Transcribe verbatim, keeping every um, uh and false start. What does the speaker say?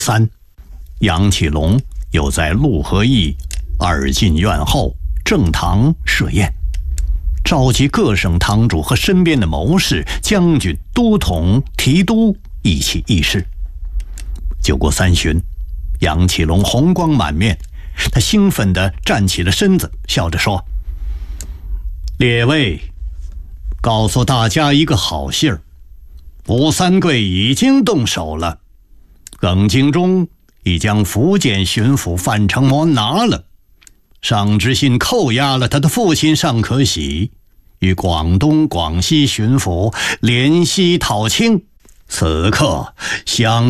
三，杨启隆又在陆和义二进院后正堂设宴，召集各省堂主和身边的谋士、将军、都统、提督一起议事。酒过三巡，杨启隆红光满面，他兴奋地站起了身子，笑着说：“列位，告诉大家一个好信儿，吴三桂已经动手了。耿精忠已将福建巡抚范承模拿了，上知信扣押了他的父亲尚可喜，与广东、广西巡抚联系讨清。此刻相